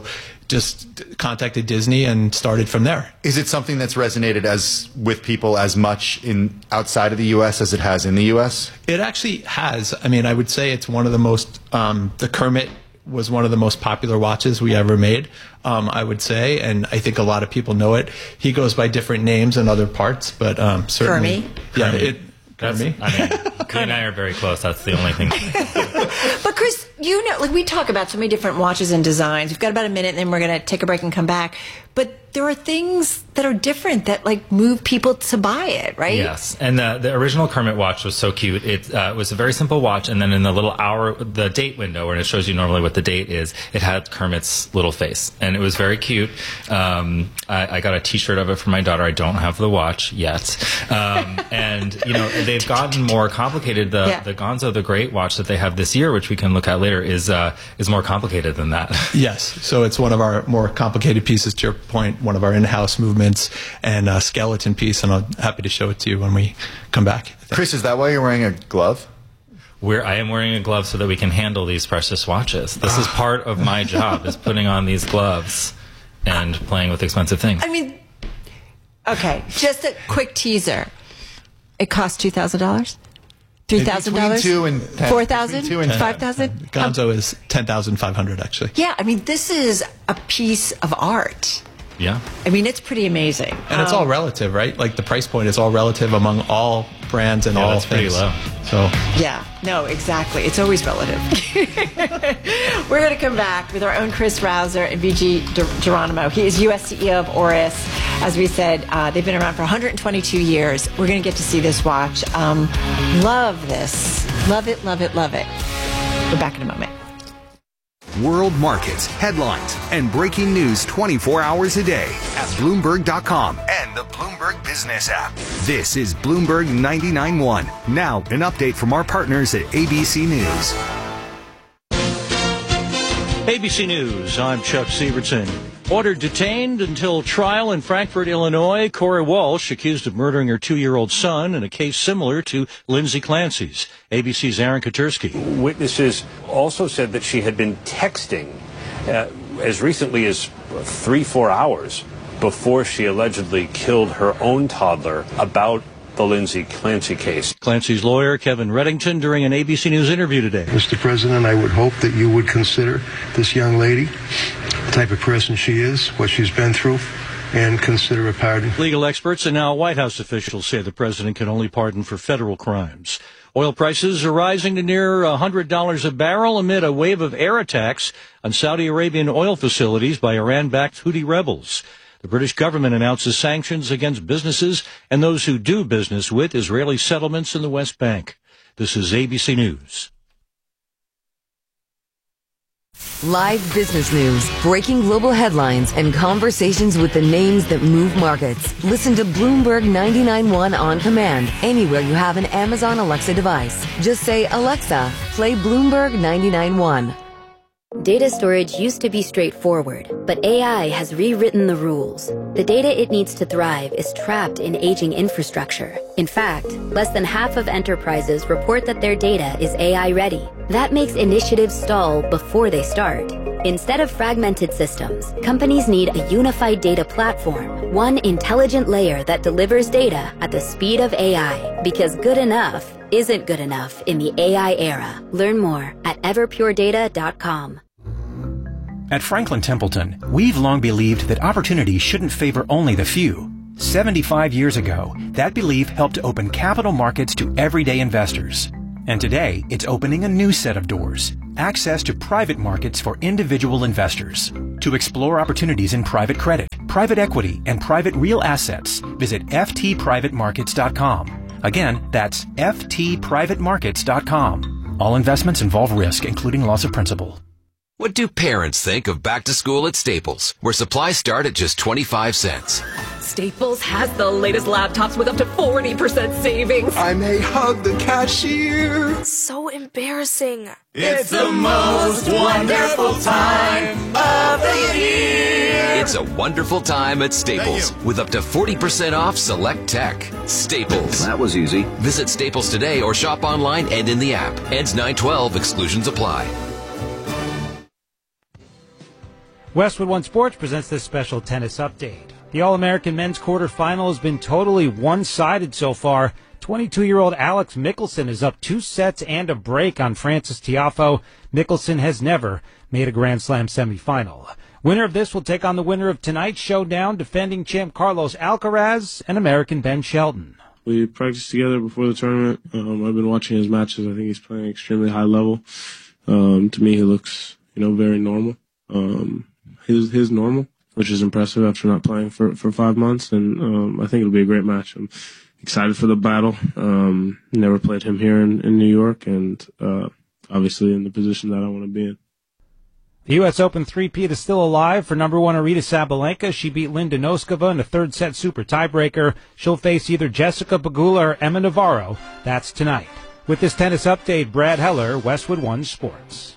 just contacted Disney and started from there. Is it something that's resonated as with people as much in outside of the U S as it has in the U S? It actually has. I mean, I would say it's one of the most um, the Kermit was one of the most popular watches we ever made, um, I would say, and I think a lot of people know it. He goes by different names in other parts, but um, certainly, Kermit. yeah, it. That's, I mean, he and I are very close. That's the only thing. But Chris, you know, like we talk about so many different watches and designs. We've got about a minute, and then we're going to take a break and come back. But there are things that are different that like move people to buy it, right? Yes, and the the original Kermit watch was so cute. It uh, was a very simple watch, and then in the little hour, the date window, where it shows you normally what the date is, it had Kermit's little face, and it was very cute. Um, I, I got a T-shirt of it for my daughter. I don't have the watch yet, um, and you know they've gotten more complicated. The yeah. the Gonzo, the Great watch that they have this year, which we can look at later, is uh, is more complicated than that. Yes, so it's one of our more complicated pieces. To your point, one of our in-house movements and a skeleton piece, and I'm happy to show it to you when we come back. Chris, is that why you're wearing a glove? We're, I am wearing a glove so that we can handle these precious watches. This is part of my job, is putting on these gloves and playing with expensive things. I mean, okay, just a quick teaser. It costs two thousand dollars? three thousand dollars? Between two and ten. four thousand dollars? five thousand dollars? Gonzo is ten thousand five hundred dollars, actually. Yeah, I mean, this is a piece of art. Yeah. I mean, it's pretty amazing. And it's um, all relative, right? Like the price point is all relative among all brands and yeah, all that's things. pretty low. So yeah, no, exactly. It's always relative. We're going to come back with our own Chris Rouser and V G Geronimo. He is U S C E O of Oris. As we said, uh, they've been around for one hundred twenty-two years. We're going to get to see this watch. Um, love this. Love it, love it, love it. We're back in a moment. World markets, headlines, and breaking news twenty-four hours a day at Bloomberg dot com and the Bloomberg Business app. This is Bloomberg ninety-nine point one. Now, an update from our partners at A B C News. A B C News, I'm Chuck Sievertson. Ordered detained until trial in Frankfort, Illinois, Corey Walsh, accused of murdering her two-year-old son in a case similar to Lindsay Clancy's. A B C's Aaron Katursky. Witnesses also said that she had been texting uh, as recently as three, four hours before she allegedly killed her own toddler about the Lindsay Clancy case. Clancy's lawyer, Kevin Reddington, during an A B C News interview today. Mister President, I would hope that you would consider this young lady, the type of person she is, what she's been through, and consider a pardon. Legal experts and now White House officials say the president can only pardon for federal crimes. Oil prices are rising to near one hundred dollars a barrel amid a wave of air attacks on Saudi Arabian oil facilities by Iran-backed Houthi rebels. The British government announces sanctions against businesses and those who do business with Israeli settlements in the West Bank. This is A B C News. Live business news, breaking global headlines, and conversations with the names that move markets. Listen to Bloomberg ninety-nine point one on command anywhere you have an Amazon Alexa device. Just say, Alexa, play Bloomberg ninety-nine point one. Data storage used to be straightforward, but A I has rewritten the rules. The data it needs to thrive is trapped in aging infrastructure. In fact, less than half of enterprises report that their data is A I ready. That makes initiatives stall before they start. Instead of fragmented systems, companies need a unified data platform, one intelligent layer that delivers data at the speed of A I, because good enough isn't good enough in the A I era. Learn more at everpure data dot com. At Franklin Templeton, we've long believed that opportunity shouldn't favor only the few. seventy-five years ago, that belief helped to open capital markets to everyday investors. And today, it's opening a new set of doors. Access to private markets for individual investors. To explore opportunities in private credit, private equity, and private real assets, visit f t private markets dot com. Again, that's f t private markets dot com. All investments involve risk, including loss of principal. What do parents think of back to school at Staples, where supplies start at just twenty-five cents? Staples has the latest laptops with up to forty percent savings. I may hug the cashier. So embarrassing. It's the most wonderful time of the year. It's a wonderful time at Staples with up to forty percent off select tech. Staples. That was easy. Visit Staples today or shop online and in the app. Ends nine twelve. Exclusions apply. Westwood One Sports presents this special tennis update. The All-American men's quarterfinal has been totally one-sided so far. twenty-two-year-old Alex Mickelson is up two sets and a break on Francis Tiafoe. Mickelson has never made a Grand Slam semifinal. Winner of this will take on the winner of tonight's showdown, defending champ Carlos Alcaraz and American Ben Shelton. We practiced together before the tournament. Um, I've been watching his matches. I think he's playing extremely high level. Um, to me, he looks, you know, very normal. Um, his his normal, which is impressive after not playing for, for five months. And um, I think it'll be a great match. I'm excited for the battle. Um, never played him here in, in New York, and uh, obviously in the position that I want to be in. The U S Open three-peat is still alive for number one Arita Sabalenka. She beat Linda Noskova in a third-set super tiebreaker. She'll face either Jessica Pegula or Emma Navarro. That's tonight. With this tennis update, Brad Heller, Westwood One Sports.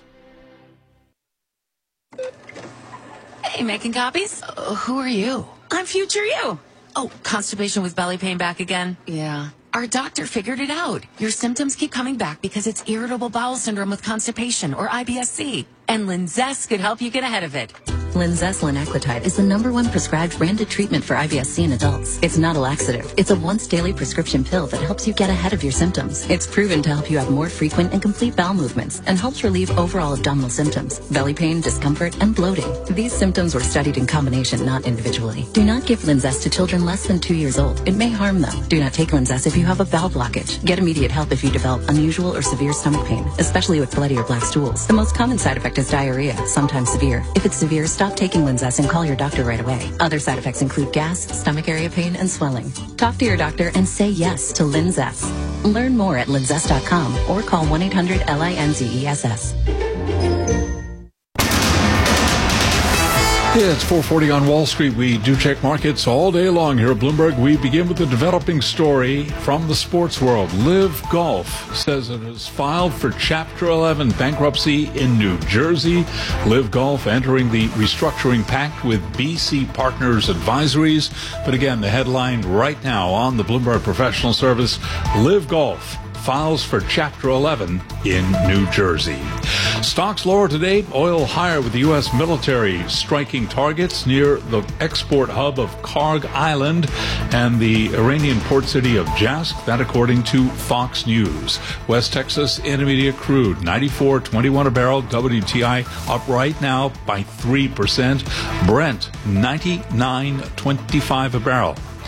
Hey, making copies? Uh, who are you? I'm future you. Oh, constipation with belly pain back again? Yeah. Our doctor figured it out. Your symptoms keep coming back because it's irritable bowel syndrome with constipation, or I B S C. And Linzess could help you get ahead of it. Linzess linaclotide is the number one prescribed branded treatment for I B S C in adults. It's not a laxative. It's a once daily prescription pill that helps you get ahead of your symptoms. It's proven to help you have more frequent and complete bowel movements and helps relieve overall abdominal symptoms, belly pain, discomfort, and bloating. These symptoms were studied in combination, not individually. Do not give Linzess to children less than two years old. It may harm them. Do not take Linzess if you have a bowel blockage. Get immediate help if you develop unusual or severe stomach pain, especially with bloody or black stools. The most common side effect is diarrhea, sometimes severe. If it's severe, stop taking Linzess and call your doctor right away. Other side effects include gas, stomach area pain, and swelling. Talk to your doctor and say yes to Linzess. Learn more at linzess dot com or call one eight hundred L I N Z E S S. Yeah, it's four forty on Wall Street. We do check markets all day long here at Bloomberg. We begin with a developing story from the sports world. Live Golf says it has filed for Chapter eleven bankruptcy in New Jersey. Live Golf entering the restructuring pact with B C Partners Advisories. But again, the headline right now on the Bloomberg Professional Service, Live Golf files for Chapter eleven in New Jersey. Stocks lower today, oil higher with the U S military striking targets near the export hub of Karg Island and the Iranian port city of Jask, that according to Fox News. West Texas Intermediate crude, ninety-four twenty-one a barrel, W T I up right now by three percent. Brent, ninety-nine twenty-five a barrel.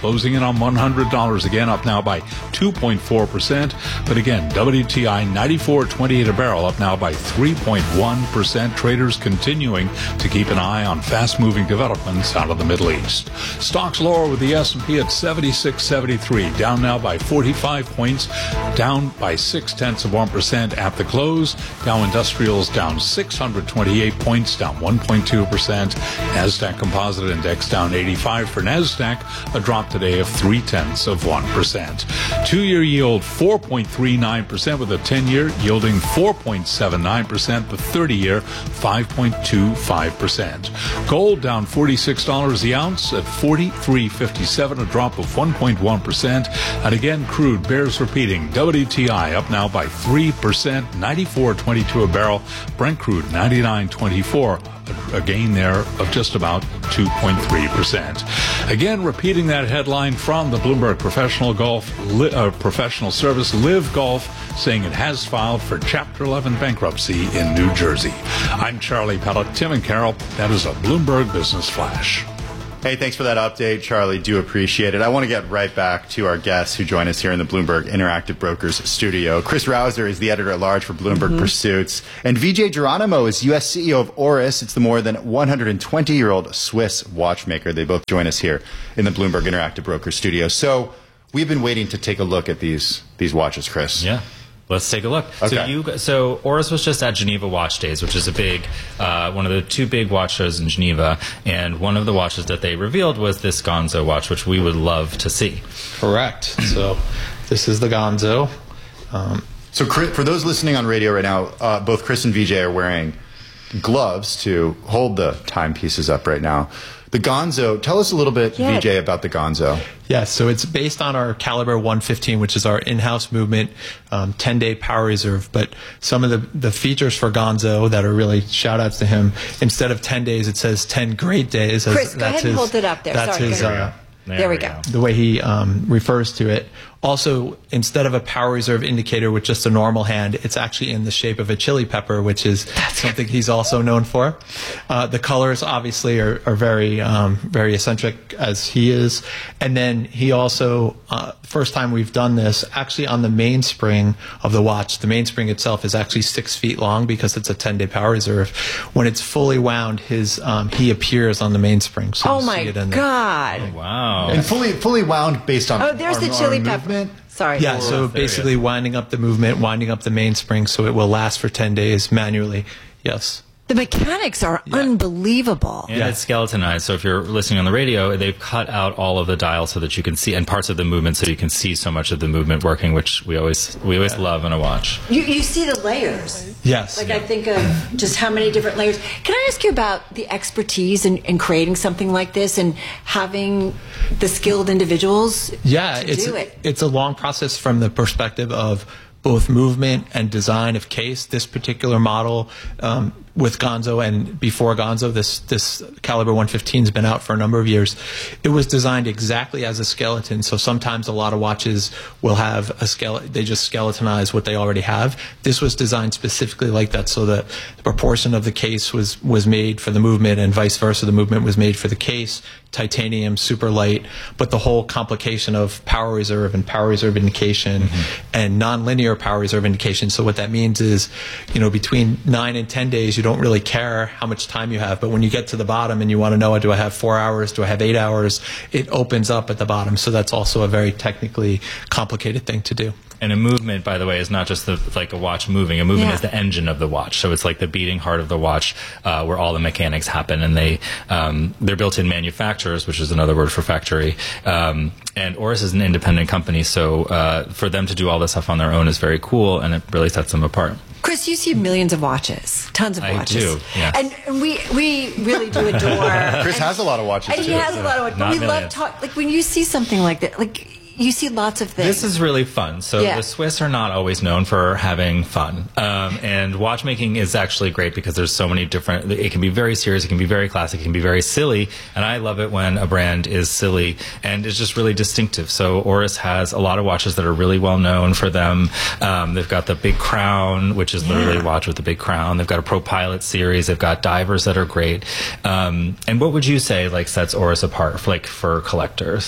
closing in on one hundred dollars again, up now by two point four percent. But again, W T I ninety-four twenty-eight a barrel, up now by three point one percent. Traders continuing to keep an eye on fast-moving developments out of the Middle East. Stocks lower with the S and P at seventy-six seventy-three, down now by forty-five points, down by six tenths of one percent at the close. Dow Industrials down six hundred twenty-eight points, down one point two percent. NASDAQ Composite Index down eighty-five for NASDAQ, a drop today of three tenths of one percent. Two-year yield four point three nine percent, with a ten-year yielding four point seven nine percent, the thirty-year five point two five percent. Gold down forty-six dollars the ounce at forty-three fifty-seven, a drop of one point one percent. And again, crude bears repeating. W T I up now by three percent, ninety-four twenty-two a barrel. Brent crude ninety-nine twenty-four, a gain there of just about two point three percent. Again, repeating that headline from the Bloomberg Professional Golf uh, Professional Service, Live Golf, saying it has filed for Chapter eleven bankruptcy in New Jersey. I'm Charlie Pellet. Tim and Carol, that is a Bloomberg Business Flash. Hey, thanks for that update, Charlie. Do appreciate it. I want to get right back to our guests who join us here in the Bloomberg Interactive Brokers studio. Chris Rausser is the editor-at-large for Bloomberg mm-hmm. Pursuits. And Vijay Geronimo is U S C E O of Oris. It's the more than one hundred twenty-year-old Swiss watchmaker. They both join us here in the Bloomberg Interactive Brokers studio. So we've been waiting to take a look at these these watches, Chris. Yeah. Let's take a look. Okay. So you, so Oris was just at Geneva Watch Days, which is a big, uh, one of the two big watch shows in Geneva, and one of the watches that they revealed was this Gonzo watch, which we would love to see. Correct. So this is the Gonzo. Um, so Chris, for those listening on radio right now, uh, both Chris and Vijay are wearing gloves to hold the timepieces up right now. The Gonzo, tell us a little bit, yeah. Vijay, about the Gonzo. Yeah, so it's based on our Caliber one fifteen, which is our in-house movement, um, ten-day power reserve. But some of the, the features for Gonzo that are really shout-outs to him, instead of ten days, it says ten great days. Chris, as, go ahead and his, hold it up there. That's Sorry, his, uh, there, there we go. The way he um, refers to it. Also, instead of a power reserve indicator with just a normal hand, it's actually in the shape of a chili pepper, which is That's something he's also known for. Uh, the colors, obviously, are, are very, um, very eccentric, as he is. And then he also, uh, first time we've done this, actually on the mainspring of the watch, the mainspring itself is actually six feet long because it's a ten-day power reserve. When it's fully wound, his um, he appears on the mainspring. So oh my God! Oh, wow! And fully fully wound based on. Oh, there's our, the chili our pepper. Movement. Sorry. Yeah, so basically winding up the movement, winding up the mainspring so it will last for ten days manually. Yes. The mechanics are yeah. unbelievable. And yeah. it's skeletonized. So if you're listening on the radio, they've cut out all of the dials so that you can see, and parts of the movement so you can see so much of the movement working, which we always we always yeah. love in a watch. You, you see the layers. Yes. Like yeah. I think of just how many different layers. Can I ask you about the expertise in, in creating something like this and having the skilled individuals yeah, to it's, do it? It's a long process from the perspective of both movement and design of case. This particular model um, with Gonzo and before Gonzo, this this Caliber one fifteen has been out for a number of years. It was designed exactly as a skeleton. So sometimes a lot of watches will have a skeleton. They just skeletonize what they already have. This was designed specifically like that, so that the proportion of the case was was made for the movement, and vice versa. The movement was made for the case. Titanium, super light, but the whole complication of power reserve and power reserve indication mm-hmm. and nonlinear power reserve indication. So what that means is, you know, between nine and ten days, you don't really care how much time you have. But when you get to the bottom and you want to know, do I have four hours? Do I have eight hours? It opens up at the bottom. So that's also a very technically complicated thing to do. And a movement, by the way, is not just the, like a watch moving. A movement yeah. is the engine of the watch. So it's like the beating heart of the watch, uh, where all the mechanics happen. And they, um, they're built-in manufacturers, which is another word for factory. Um, and Oris is an independent company. So uh, for them to do all this stuff on their own is very cool, and it really sets them apart. Chris, you see millions of watches, tons of I watches. I do, yes. And, and we, we really do adore. Chris and, has a lot of watches, and too. he has a lot of watches. But we millions. love talk. Like when you see something like that, like you see lots of things. This is really fun. So yeah. the Swiss are not always known for having fun. Um, and watchmaking is actually great because there's so many different, it can be very serious, it can be very classic, it can be very silly. And I love it when a brand is silly and is just really distinctive. So Oris has a lot of watches that are really well known for them. Um, they've got the Big Crown, which is literally yeah. a watch with the big crown. They've got a Pro Pilot series. They've got divers that are great. Um, and what would you say like sets Oris apart, like for collectors?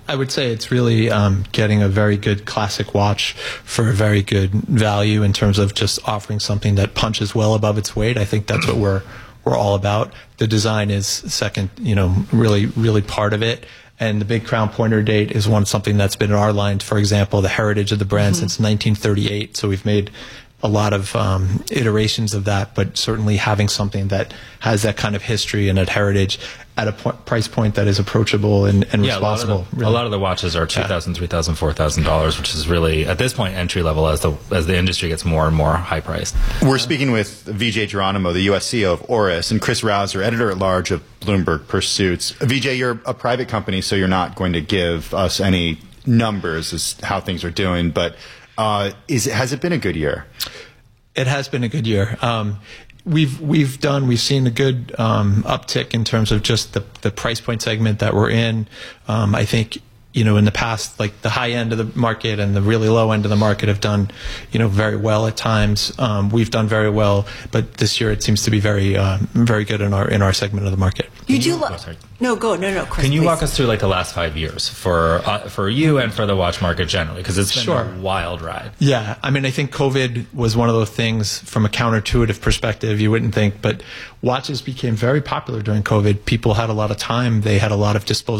I would say it's really um, getting a very good classic watch for a very good value in terms of just offering something that punches well above its weight. I think that's what we're we're all about. The design is second, you know, really really part of it. And the big crown pointer date is one something that's been in our line. For example, the heritage of the brand mm-hmm. since nineteen thirty-eight. So we've made a lot of um, iterations of that, but certainly having something that has that kind of history and that heritage at a po- price point that is approachable and, and yeah, responsible. A lot, of the, really. a lot of the watches are two thousand dollars, three thousand dollars, four thousand dollars, which is really, at this point, entry level as the as the industry gets more and more high priced. We're speaking with Vijay Geronimo, the U S C E O of Oris, and Chris Rouser, editor-at-large of Bloomberg Pursuits. Vijay, you're a private company, so you're not going to give us any numbers as how things are doing, but uh, is has it been a good year? It has been a good year. Um, we've we've done we've seen a good um, uptick in terms of just the the price point segment that we're in. Um, I think, you know, in the past, like the high end of the market and the really low end of the market have done, you know, very well at times. Um, we've done very well, but this year it seems to be very uh, very good in our in our segment of the market. You do lo- no go no no. Chris, Can you please. walk us through like the last five years for uh, for you and for the watch market generally? Because it's been Sure. a wild ride. Yeah, I mean, I think COVID was one of those things from a counterintuitive perspective you wouldn't think, but watches became very popular during COVID. People had a lot of time; they had a lot of disposable